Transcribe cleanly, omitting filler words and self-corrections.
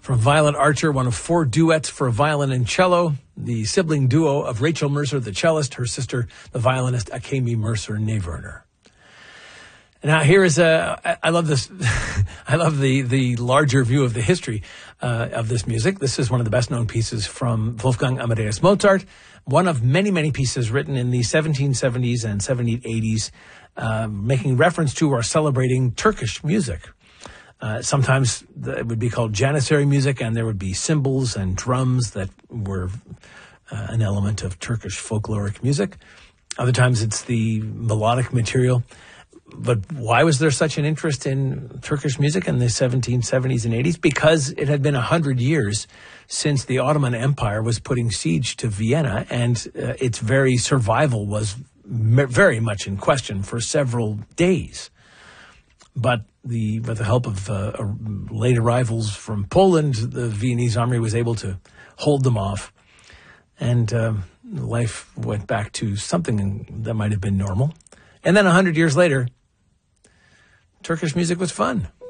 From Violet Archer, one of 4 duets for violin and cello, the sibling duo of Rachel Mercer, the cellist, her sister, the violinist Akemi Mercer-Neverner. Now here is I love this. I love the larger view of the history of this music. This is one of the best known pieces from Wolfgang Amadeus Mozart. One of many, many pieces written in the 1770s and 1780s, making reference to or celebrating Turkish music. Sometimes it would be called Janissary music, and there would be cymbals and drums that were an element of Turkish folkloric music. Other times it's the melodic material. But why was there such an interest in Turkish music in the 1770s and 80s? Because it had been 100 years since the Ottoman Empire was putting siege to Vienna, and its very survival was very much in question for several days. But with the help of late arrivals from Poland, the Viennese army was able to hold them off, and life went back to something that might have been normal. And then 100 years later, Turkish music was fun.